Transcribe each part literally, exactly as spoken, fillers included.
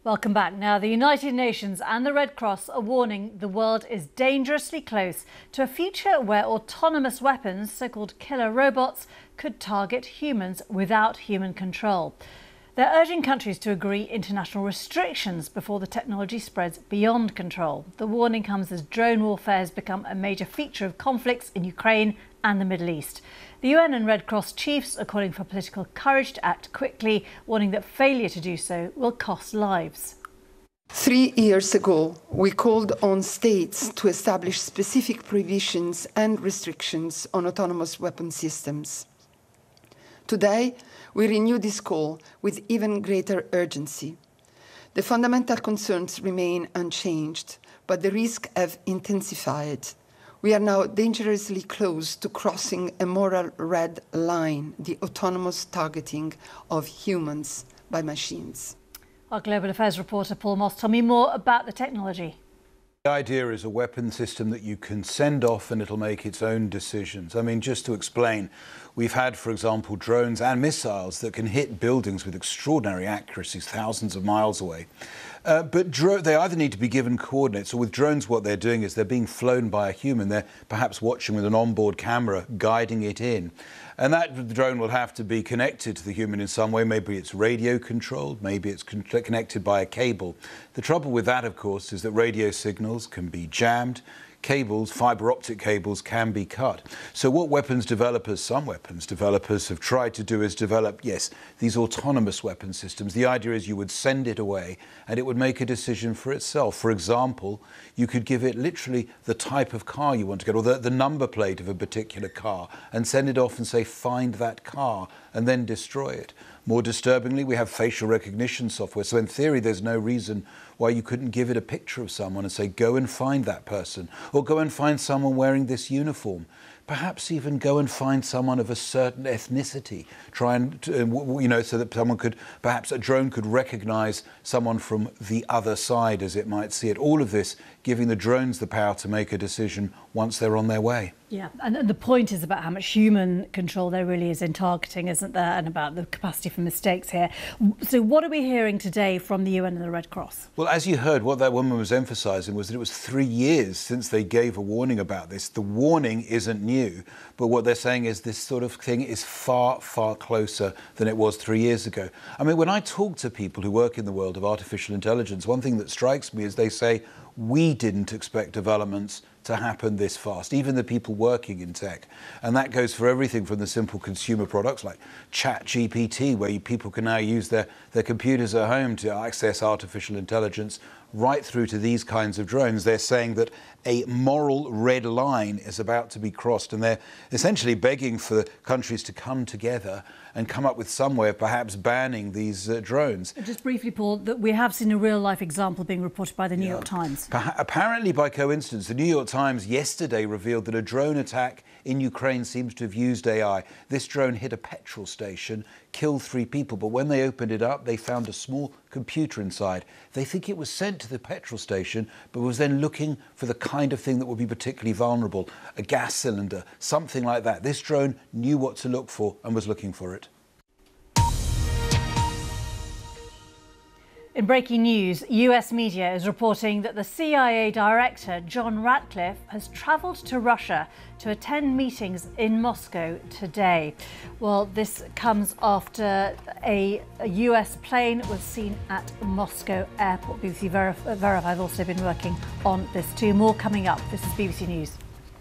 Welcome back. Now, the United Nations and the Red Cross are warning the world is dangerously close to a future where autonomous weapons, so-called killer robots, could target humans without human control. They're urging countries to agree international restrictions before the technology spreads beyond control. The warning comes as drone warfare has become a major feature of conflicts in Ukraine and the Middle East. The U N and Red Cross chiefs are calling for political courage to act quickly, warning that failure to do so will cost lives. Three years ago, we called on states to establish specific provisions and restrictions on autonomous weapon systems. Today, we renew this call with even greater urgency. The fundamental concerns remain unchanged, but the risks have intensified. We are now dangerously close to crossing a moral red line, the autonomous targeting of humans by machines. Our Global Affairs reporter Paul Moss, tell me more about the technology. The idea is a weapon system that you can send off and it'll make its own decisions. I mean, just to explain, we've had, for example, drones and missiles that can hit buildings with extraordinary accuracies, thousands of miles away. Uh, but dro- they either need to be given coordinates, or with drones what they're doing is they're being flown by a human. They're perhaps watching with an onboard camera, guiding it in. And that drone will have to be connected to the human in some way. Maybe it's radio controlled, maybe it's con- connected by a cable. The trouble with that, of course, is that radio signals can be jammed. Cables, fibre optic cables, can be cut. So what weapons developers, some weapons developers have tried to do is develop, yes, these autonomous weapon systems. The idea is you would send it away and it would make a decision for itself. For example, you could give it literally the type of car you want to get, or the, the number plate of a particular car, and send it off and say, find that car, and then destroy it. More disturbingly, we have facial recognition software. So in theory, there's no reason why you couldn't give it a picture of someone and say, go and find that person, or go and find someone wearing this uniform. Perhaps even go and find someone of a certain ethnicity. Try and, you know, so that someone could, perhaps a drone could recognize someone from the other side, as it might see it. All of this giving the drones the power to make a decision once they're on their way. Yeah, and the point is about how much human control there really is in targeting, isn't there, and about the capacity for mistakes here. So what are we hearing today from the U N and the Red Cross? Well, as you heard, what that woman was emphasising was that it was three years since they gave a warning about this. The warning isn't new, but what they're saying is this sort of thing is far, far closer than it was three years ago. I mean, when I talk to people who work in the world of artificial intelligence, one thing that strikes me is they say, we didn't expect developments to happen this fast, even the people working in tech. And that goes for everything from the simple consumer products like ChatGPT, where you, people can now use their, their computers at home to access artificial intelligence, right through to these kinds of drones. They're saying that a moral red line is about to be crossed, and they're essentially begging for countries to come together and come up with some way of perhaps banning these uh, drones. Just briefly, Paul, that we have seen a real-life example being reported by the New yeah. York Times. Pa- apparently, by coincidence, the New York Times yesterday revealed that a drone attack in Ukraine seems to have used A I. This drone hit a petrol station, killed three people, but when they opened it up, they found a small computer inside. They think it was sent to the petrol station, but was then looking for the kind of thing that would be particularly vulnerable, a gas cylinder, something like that. This drone knew what to look for and was looking for it. In breaking news, U S media is reporting that the C I A director, John Ratcliffe, has travelled to Russia to attend meetings in Moscow today. Well, this comes after a, a U S plane was seen at Moscow airport. B B C Verif- Verify have also been working on this too. More coming up. This is B B C News.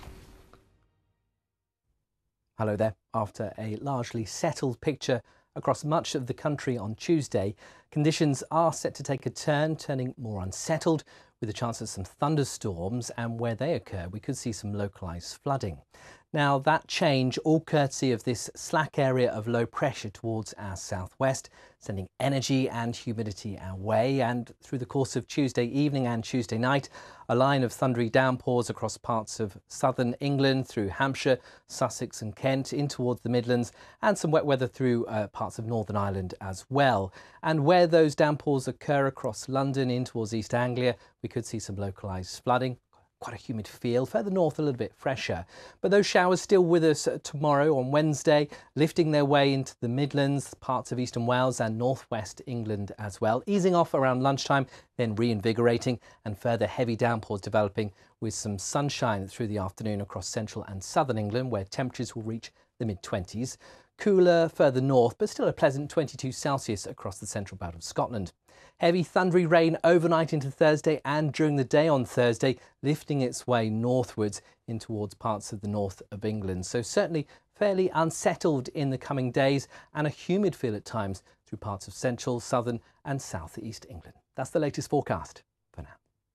Hello there. After a largely settled picture across much of the country on Tuesday, conditions are set to take a turn, turning more unsettled, with a chance of some thunderstorms, and where they occur, we could see some localised flooding. Now, that change, all courtesy of this slack area of low pressure towards our southwest, sending energy and humidity our way. And through the course of Tuesday evening and Tuesday night, a line of thundery downpours across parts of southern England, through Hampshire, Sussex and Kent, in towards the Midlands, and some wet weather through uh, parts of Northern Ireland as well. And where those downpours occur across London in towards East Anglia, we could see some localised flooding. quite a humid feel. Further north, a little bit fresher. But those showers still with us tomorrow on Wednesday, lifting their way into the Midlands, parts of eastern Wales and northwest England as well. Easing off around lunchtime, then reinvigorating, and further heavy downpours developing with some sunshine through the afternoon across central and southern England, where temperatures will reach the mid twenties. Cooler further north, but still a pleasant twenty-two Celsius across the central belt of Scotland. Heavy thundery rain overnight into Thursday and during the day on Thursday, lifting its way northwards in towards parts of the north of England. So certainly fairly unsettled in the coming days, and a humid feel at times through parts of central, southern and south east England. That's the latest forecast for now.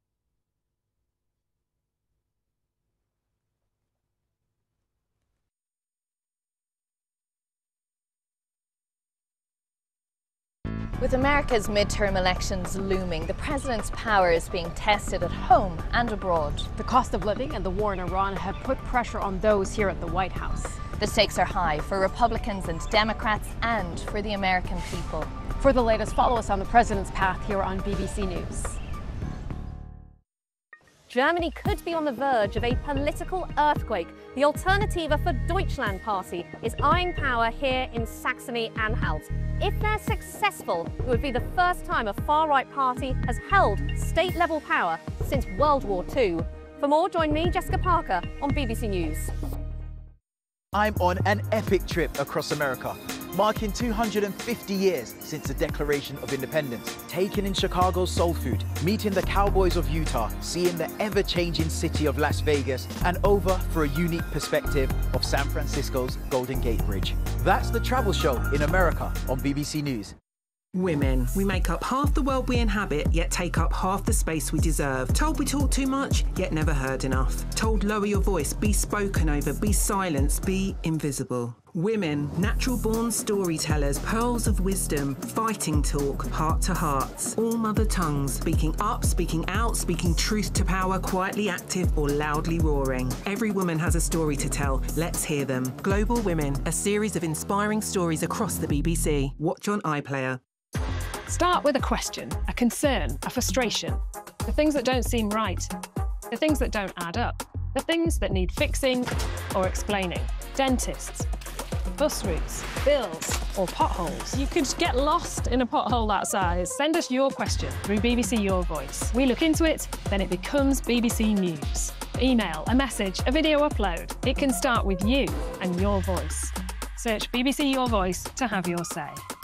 With America's midterm elections looming, the president's power is being tested at home and abroad. The cost of living and the war in Iran have put pressure on those here at the White House. The stakes are high for Republicans and Democrats and for the American people. For the latest, follow us on the president's path here on B B C News. Germany could be on the verge of a political earthquake. The Alternative for Deutschland party is eyeing power here in Saxony-Anhalt. If they're successful, it would be the first time a far-right party has held state-level power since World War Two. For more, join me, Jessica Parker, on B B C News. I'm on an epic trip across America, marking two hundred fifty years since the Declaration of Independence. Taken in Chicago's soul food, meeting the Cowboys of Utah, seeing the ever-changing city of Las Vegas, and over for a unique perspective of San Francisco's Golden Gate Bridge. That's the travel show in America on B B C News. Women. We make up half the world we inhabit, yet take up half the space we deserve. Told we talk too much, yet never heard enough. Told lower your voice, be spoken over, be silenced, be invisible. Women, natural-born storytellers, pearls of wisdom, fighting talk, heart to hearts. All mother tongues, speaking up, speaking out, speaking truth to power, quietly active or loudly roaring. Every woman has a story to tell. Let's hear them. Global Women, a series of inspiring stories across the B B C. Watch on iPlayer. Start with a question, a concern, a frustration. The things that don't seem right. The things that don't add up. The things that need fixing or explaining. Dentists, bus routes, bills, or potholes. You could get lost in a pothole that size. Send us your question through B B C Your Voice. We look into it, then it becomes B B C News. Email, a message, a video upload. It can start with you and your voice. Search B B C Your Voice to have your say.